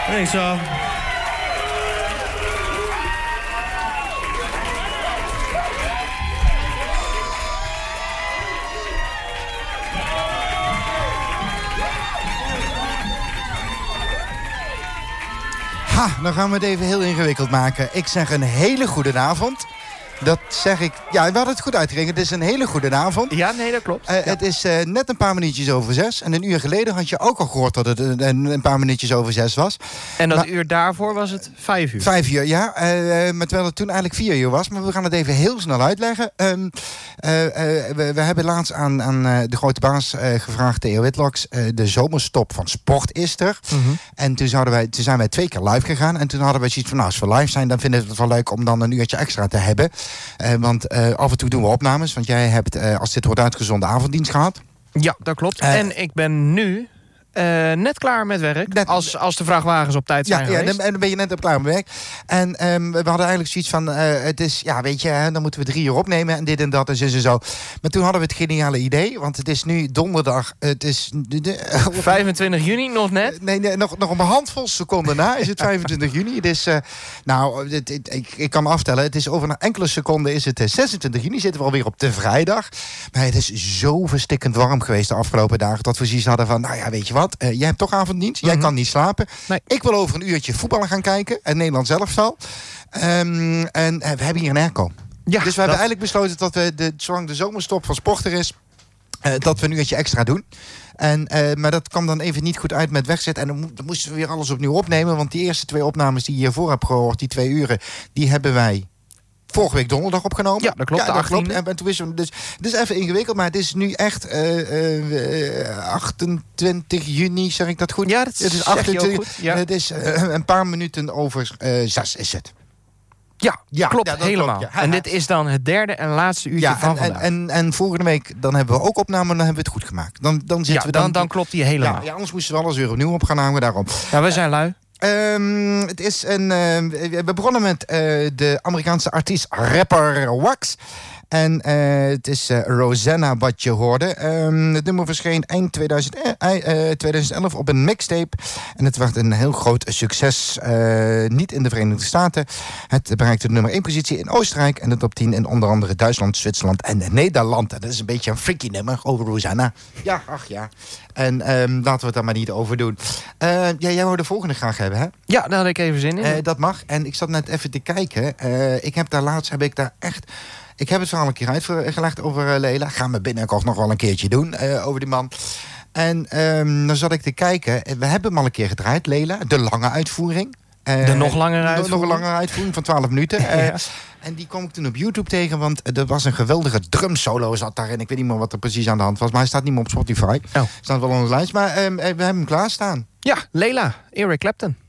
Thanks, y'all. Dan gaan we het even heel ingewikkeld maken. Ik zeg een hele goede avond. Dat zeg ik... Ja, we hadden het goed uitgerekend. Het is een hele goede avond. Ja, nee, dat klopt. Het is net een paar minuutjes over 6. En een uur geleden had je ook al gehoord dat het een paar minuutjes over 6 was. En dat uur daarvoor was het 5 uur. 5 uur, ja. Maar terwijl het toen eigenlijk 4 uur was. Maar we gaan het even heel snel uitleggen. We hebben laatst aan de grote baas gevraagd, Theo Whitlocks. De zomerstop van sport is er. Mm-hmm. En toen zijn wij 2 keer live gegaan. En toen hadden we zoiets van, nou, als we live zijn, dan vinden we het wel leuk om dan een uurtje extra te hebben. Want af en toe doen we opnames. Want jij hebt, als dit wordt uitgezonden, avonddienst gehad. Ja, dat klopt. En ik ben nu net klaar met werk. Als de vrachtwagens op tijd zijn geweest. En dan ben je net op klaar met werk. En we hadden eigenlijk zoiets van... het is, ja, weet je, dan moeten we 3 uur opnemen. En dit en dat en zo. Maar toen hadden we het geniale idee. Want het is nu donderdag. Het is... 25 juni, nog net? Nee, nog een handvol seconden na is het 25 juni. Het is, ik kan me aftellen. Het is over een enkele seconden is het 26 juni. Zitten we alweer op de vrijdag. Maar het is zo verstikkend warm geweest de afgelopen dagen. Dat we zoiets hadden van, nou ja, weet je wat. Jij hebt toch avonddienst. Jij kan niet slapen. Nee. Ik wil over een uurtje voetballen gaan kijken. En Nederland zelf zal. En we hebben hier een airco. Ja, dus we hebben eigenlijk besloten dat we zolang de zomerstop van sport er is, dat we een uurtje extra doen. Maar dat kwam dan even niet goed uit met wegzetten. En dan moesten we weer alles opnieuw opnemen. Want die eerste 2 opnames die je hiervoor hebt gehoord, die 2 uren, die hebben wij vorige week donderdag opgenomen. Ja, dat klopt. Ja, dat klopt. En toen wisten we, dus het is even ingewikkeld, maar het is nu echt 28 juni, zeg ik dat goed? Ja, dat is 28. Goed, ja. Het is een paar minuten over 6 is het. Ja, klopt, dat helemaal. klopt, ja. En dit is dan het derde en laatste uurtje van vandaag. En volgende week dan hebben we ook opname en dan hebben we het goed gemaakt. Dan klopt die helemaal. Ja, anders moesten we alles weer opnieuw op gaan hangen daarom. Ja, we zijn lui. Het is we begonnen met de Amerikaanse artiest rapper Wax. En het is Rosanna wat je hoorde. Het nummer verscheen eind 2011 op een mixtape. En het werd een heel groot succes. Niet in de Verenigde Staten. Het bereikte de nummer 1 positie in Oostenrijk. En de top 10 in onder andere Duitsland, Zwitserland en Nederland. En dat is een beetje een freaky nummer over Rosanna. Ja, ach ja. En laten we het daar maar niet over doen. Jij wou de volgende graag hebben, hè? Ja, daar had ik even zin in. Dat mag. En ik zat net even te kijken. Ik heb het verhaal een keer uitgelegd over Leila. Gaan we binnenkort nog wel een keertje doen over die man. En dan zat ik te kijken. We hebben hem al een keer gedraaid, Leila. De lange uitvoering. De nog langere uitvoering? Nog een langere uitvoering van 12 minuten. Ja. En die kwam ik toen op YouTube tegen. Want er was een geweldige drumsolo zat daarin. Ik weet niet meer wat er precies aan de hand was. Maar hij staat niet meer op Spotify. Staat wel op de lijst. Maar we hebben hem klaarstaan. Ja, Leila, Eric Clapton.